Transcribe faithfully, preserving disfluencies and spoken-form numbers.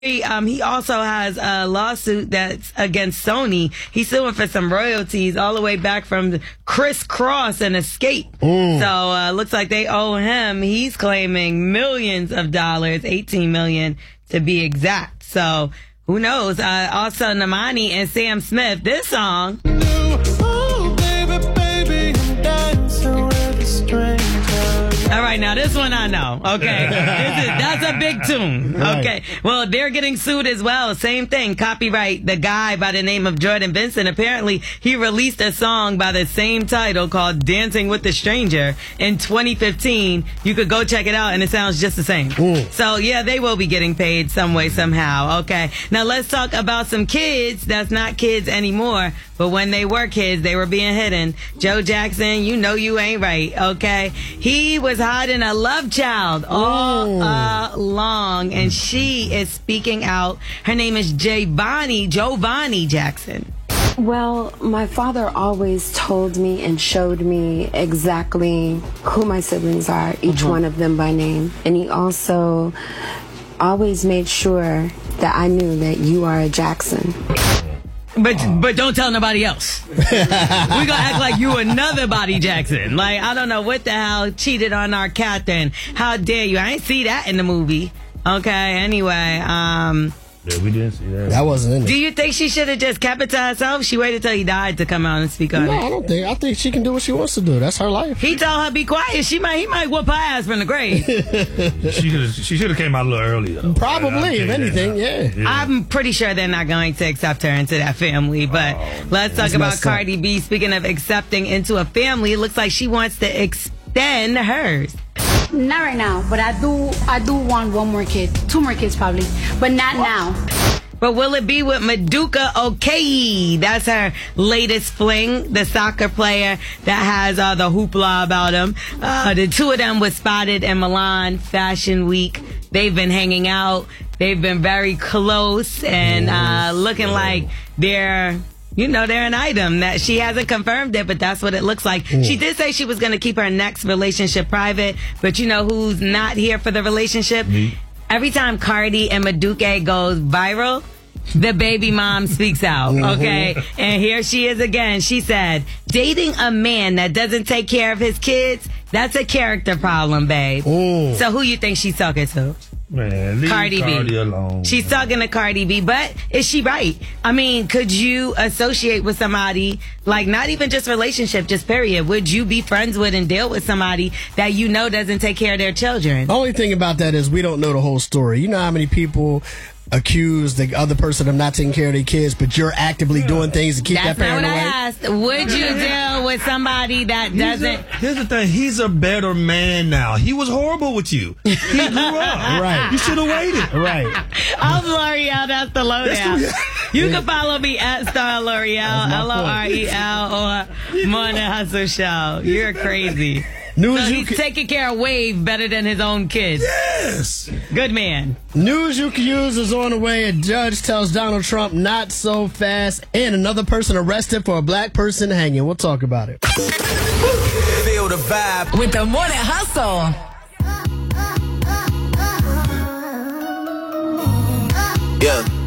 Um, he also has a lawsuit that's against Sony. He's suing for some royalties all the way back from Criss Cross and Escape. Mm. So uh, looks like they owe him. He's claiming millions of dollars, eighteen million to be exact. So who knows? Uh, also, Normani and Sam Smith. This song. Oh, baby, baby, I'm dancing with a stranger. All right, now this one I know. Okay, this is, that's a big tune. Okay, well, they're getting sued as well. Same thing, copyright. The guy by the name of Jordan Vincent, apparently he released a song by the same title called Dancing with the Stranger in twenty fifteen. You could go check it out and it sounds just the same. Ooh. So yeah, they will be getting paid some way, somehow. Okay, now let's talk about some kids that's not kids anymore, but when they were kids, they were being hidden. Joe Jackson, you know you ain't right, okay? He was hiding a love child all Ooh. along, and she is speaking out. Her name is Giovanni, Giovanni Jackson. Well, my father always told me and showed me exactly who my siblings are, each mm-hmm. one of them by name. And he also always made sure that I knew that you are a Jackson. But but don't tell nobody else. We're going to act like you another Body Jackson. Like, I don't know what the hell cheated on our captain. How dare you? I ain't see that in the movie. Okay, anyway. Um, yeah, we didn't see that. That wasn't in it. Do you think she should have just kept it to herself? She waited till he died to come out and speak on no, it. No, I don't think. I think she can do what she wants to do. That's her life. He told her be quiet. She might. He might whoop her ass from the grave. she should she should have came out a little earlier. Probably, if anything, yeah. yeah. I'm pretty sure they're not going to accept her into that family. But oh, let's talk about Cardi B. Speaking of accepting into a family, it looks like she wants to extend hers. Not right now, but I do. I do want one more kid, two more kids probably, but not what? now. But will it be with Maduka Okoye? That's her latest fling, the soccer player that has all the hoopla about him. Uh, the two of them was spotted in Milan Fashion Week. They've been hanging out. They've been very close and uh, looking like they're, you know, they're an item. That she hasn't confirmed it, but that's what it looks like. Mm. She did say she was going to keep her next relationship private, but you know who's not here for the relationship? Me. Every time Cardi and Maduka goes viral, the baby mom speaks out, okay? Mm-hmm. And here she is again. She said, dating a man that doesn't take care of his kids, that's a character problem, babe. Ooh. So who you think she's talking to? Man, leave Cardi, Cardi B. alone. She's man. talking to Cardi B, but is she right? I mean, could you associate with somebody, like not even just relationship, just period? Would you be friends with and deal with somebody that you know doesn't take care of their children? The only thing about that is we don't know the whole story. You know how many people accuse the other person of not taking care of their kids, but you're actively yeah. doing things to keep That's that parent away? That's not what I asked. Would you deal with somebody that doesn't? A, here's the thing. He's a better man now. He was horrible with you. He grew up. Right. You should have waited. Right. I'm L'Oreal. That's the lowdown. You yeah. can follow me at Star L'Oreal, L O R E L, or Morning Hustle Show. You're crazy. News so he's can, taking care of Wave better than his own kids. Yes. Good man. News you can use is on the way. A judge tells Donald Trump not so fast, and another person arrested for a black person hanging. We'll talk about it. Feel the vibe with the Morning Hustle. Yeah.